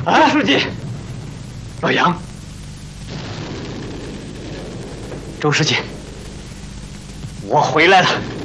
周书记，老杨，周书记，我回来了。